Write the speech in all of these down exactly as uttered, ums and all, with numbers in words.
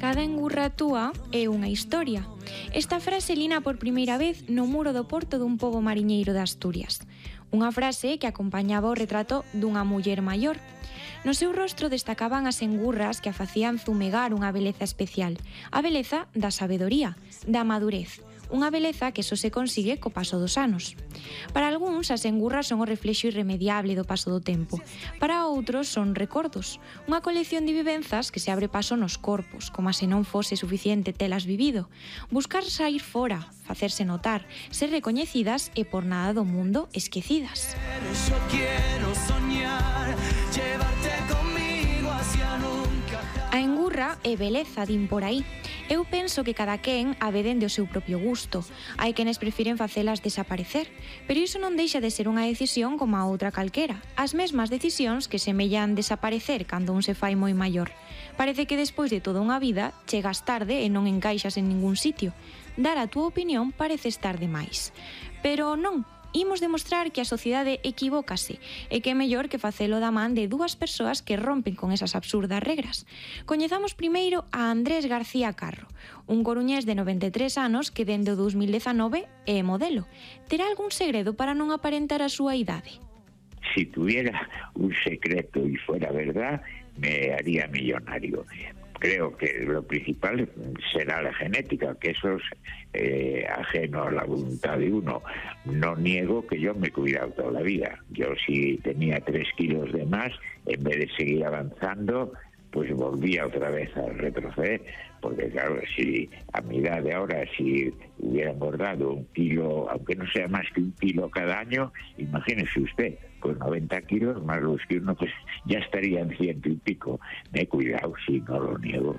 Cada engurra túa é unha historia. Esta frase lina por primeira vez no muro do porto dun pobo mariñeiro de Asturias. Unha frase que acompañaba o retrato dunha muller maior. No seu rostro destacaban as engurras que a facían zumegar unha beleza especial, a beleza da sabedoría, da madurez, unha beleza que só se consigue co paso dos anos. Para algúns, as engurras son o reflexo irremediable do paso do tempo. Para outros, son recordos, unha colección de vivenzas que se abre paso nos corpos, como se non fose suficiente telas vivido. Buscar sair fora, facerse notar, ser recoñecidas e por nada do mundo esquecidas. Yo quiero soñar, llevarte conmigo hacia nunca. A engurra é beleza, din por aí. Eu penso que cada quen a ve dende o seu propio gusto. Hai quenes prefiren facelas desaparecer, pero iso non deixa de ser unha decisión como a outra calquera. As mesmas decisións que semellan desaparecer cando un se fai moi maior. Parece que despois de toda unha vida chegas tarde e non encaixas en ningún sitio. Dar a túa opinión parece estar de máis. Pero non. Imos demostrar que a sociedade equivócase e que é mellor que facelo da man de dúas persoas que rompen con esas absurdas regras. Coñezamos primeiro a Andrés García Carro, un coruñés de noventa e tres anos que dende o dous mil dezanove é modelo. Terá algún segredo para non aparentar a súa idade? Si tuviera un secreto y fuera verdad, me haría millonario. Creo que lo principal será la genética, que eso es eh, ajeno a la voluntad de uno. No niego que yo me he cuidado toda la vida. Yo si tenía tres kilos de más, en vez de seguir avanzando, pues volvía otra vez a retroceder. Porque claro, si a mi edad de ahora, si hubiera engordado un kilo, aunque no sea más que un kilo cada año, imagínese usted, pues noventa kilos más los que uno, pues ya estaría en ciento y pico. Me he cuidado, sí, no lo niego.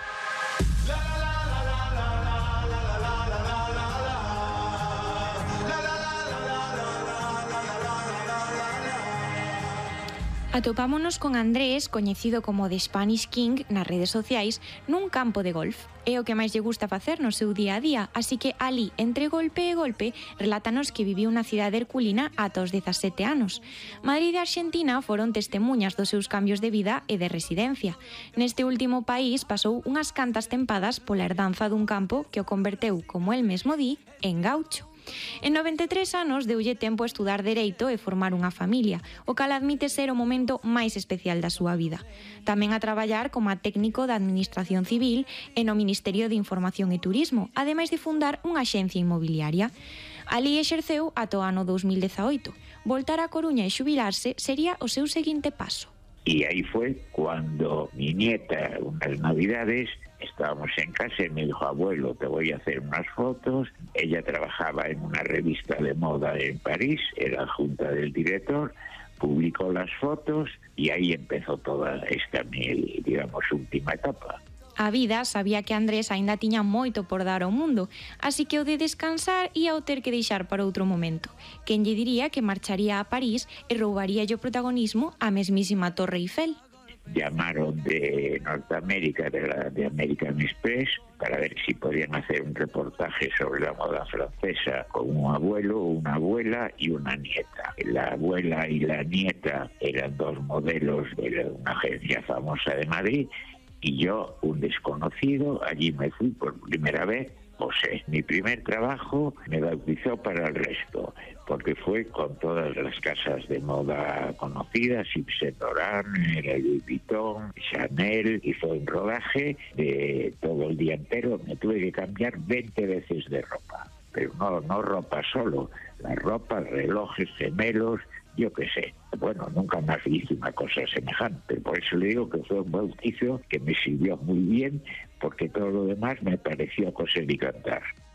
Atopámonos con Andrés, coñecido como The Spanish King nas redes sociais, nun campo de golf. É o que máis lle gusta facer no seu día a día, así que ali, entre golpe e golpe, relátanos que viviu na cidade herculina ata os dezasete anos. Madrid e Arxentina foron testemunhas dos seus cambios de vida e de residencia. Neste último país pasou unhas cantas tempadas pola herdanza dun campo que o converteu, como el mesmo di, en gaucho. En noventa e tres anos deulle tempo a estudar Dereito e formar unha familia, o cal admite ser o momento máis especial da súa vida. Tamén a traballar como técnico da Administración Civil e no Ministerio de Información e Turismo, ademais de fundar unha axencia inmobiliaria. Alí exerceu ata o ano dous mil dezaoito. Voltar a Coruña e xubilarse sería o seu seguinte paso. Y ahí fue cuando mi nieta, unas navidades, estábamos en casa y me dijo, abuelo, te voy a hacer unas fotos. Ella trabajaba en una revista de moda en París, era junta del director, publicó las fotos y ahí empezó toda esta mi, digamos, última etapa. A vida sabía que Andrés aínda tiña moito por dar ao mundo, así que o de descansar ia o ter que deixar para outro momento. Quen lle diría que marcharía a París e roubaríalle o protagonismo á mesmísima Torre Eiffel. Llamaron de Norteamérica, de, la, de American Express, para ver si podían hacer un reportaje sobre la moda francesa con un abuelo, una abuela y una nieta. La abuela y la nieta eran dos modelos de una agencia famosa de Madrid, y yo, un desconocido, allí me fui por primera vez. José, mi primer trabajo me bautizó para el resto, porque fue con todas las casas de moda conocidas, Yves Saint Laurent, Louis Vuitton, Chanel, y fue un rodaje de todo el día entero. Me tuve que cambiar veinte veces de ropa, pero no, no ropa solo, la ropa, relojes, gemelos, yo qué sé. Bueno, nunca más hice una cosa semejante, por eso le digo que fue un bautizo que me sirvió muy bien, porque todo lo demás me pareció coser y cantar.